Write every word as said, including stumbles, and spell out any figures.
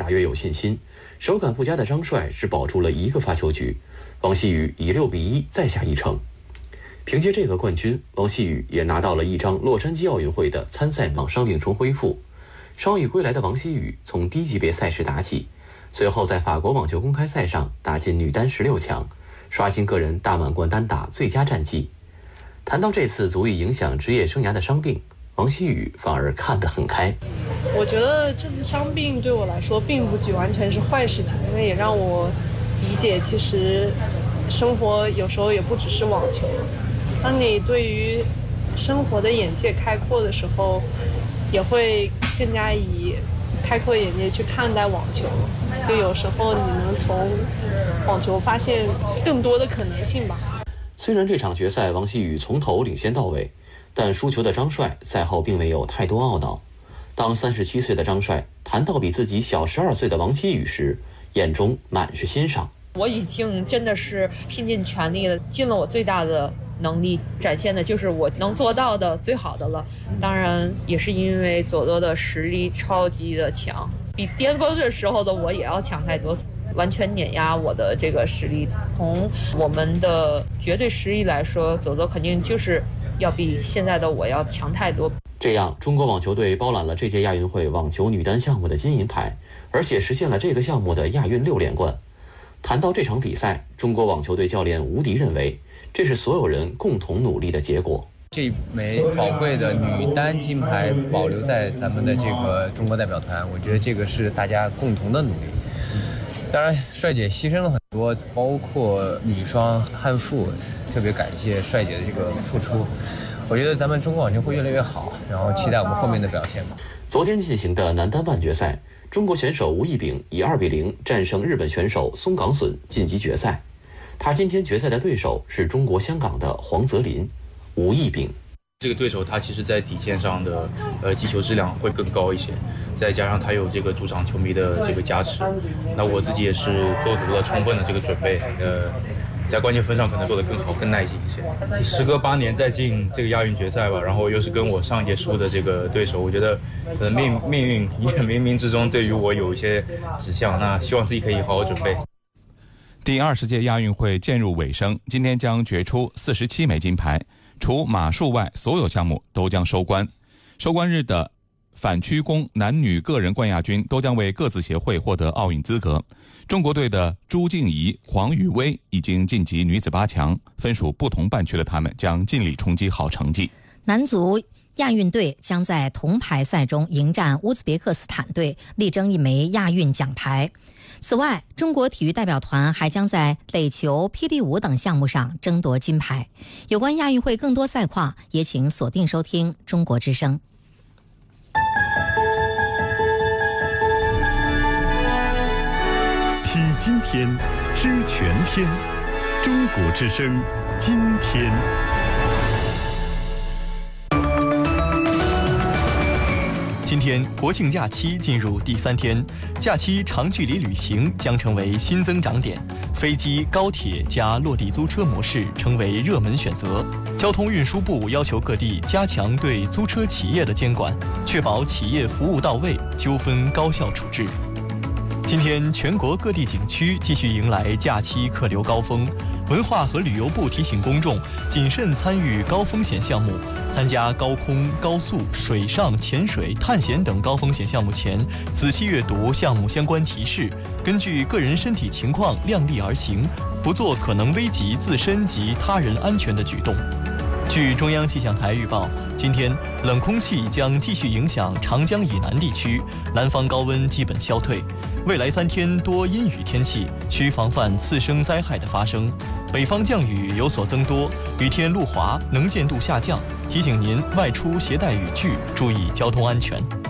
大约有信心，手感不佳的张帅只保住了一个发球局，王希雨以六比一再下一城。凭借这个冠军，王希雨也拿到了一张洛杉矶奥运会的参赛蟒伤病重恢复。伤愈归来的王希雨从低级别赛事打起，随后在法国网球公开赛上打进女单十六强，刷新个人大满贯单打最佳战绩。谈到这次足以影响职业生涯的伤病，王希雨反而看得很开。 我觉得这次伤病对我来说并不仅完全是坏事情，因为也让我理解其实生活有时候也不只是网球。当你对于生活的眼界开阔的时候，也会更加以开阔眼界去看待网球，就有时候你能从网球发现更多的可能性吧。 虽然这场决赛王希雨从头领先到尾，但输球的张帅赛后并没有太多懊恼。当三十七岁的张帅谈到比自己小十二岁的王希雨时，眼中满是欣赏。 我已经真的是拼尽全力了，尽了我最大的能力，展现的就是我能做到的最好的了。当然也是因为佐多的实力超级的强，比巅峰的时候的我也要强太多，完全碾压我的这个实力。从我们的绝对实力来说，佐多肯定就是要比现在的我要强太多。 这样，中国网球队包揽了这届亚运会网球女单项目的金银牌，而且实现了这个项目的亚运六连冠。谈到这场比赛，中国网球队教练吴迪认为，这是所有人共同努力的结果。 这枚宝贵的女单金牌保留在咱们的这个中国代表团，我觉得这个是大家共同的努力。当然，帅姐牺牲了很多，包括女双汉馥，特别感谢帅姐的这个付出。我觉得咱们中国网球会越来越好，然后期待我们后面的表现吧。 昨天进行的男单半决赛，中国选手吴亦丙以二比零战胜日本选手松冈隼晋级决赛。他今天决赛的对手是中国香港的黄泽林。吴亦丙这个对手他其实在底线上的呃击球质量会更高一些，再加上他有这个主场球迷的这个加持，那我自己也是做足了充分的这个准备，呃在关键分上可能做得更好更耐心一些。时隔八年再进这个亚运决赛吧，然后又是跟我上一届输的这个对手，我觉得呃命命运也冥冥之中对于我有一些指向，那希望自己可以好好准备。 第二十届亚运会渐入尾声，今天将决出四十七枚金牌，除马术外，所有项目都将收官。收官日的反曲弓男女个人冠亚军都将为各自协会获得奥运资格。中国队的朱静怡、黄雨薇已经晋级女子八强，分属不同半区的他们将尽力冲击好成绩。 男足亚运队将在铜牌赛中迎战乌兹别克斯坦队，力争一枚亚运奖牌。此外，中国体育代表团还将在垒球、霹雳舞等项目上争夺金牌。有关亚运会更多赛况，也请锁定收听中国之声。 听今天，知全天，中国之声，今天。 今天国庆假期进入第三天，假期长距离旅行将成为新增长点，飞机、高铁加落地租车模式成为热门选择。交通运输部要求各地加强对租车企业的监管，确保企业服务到位，纠纷高效处置。今天全国各地景区继续迎来假期客流高峰，文化和旅游部提醒公众谨慎参与高风险项目。参加高空、高速、水上、潜水、探险等高风险项目前，仔细阅读项目相关提示，根据个人身体情况量力而行，不做可能危及自身及他人安全的举动。据中央气象台预报，今天冷空气将继续影响长江以南地区，南方高温基本消退。未来三天多阴雨天气，需防范次生灾害的发生。北方降雨有所增多，雨天路滑，能见度下降，提醒您外出携带雨具，注意交通安全。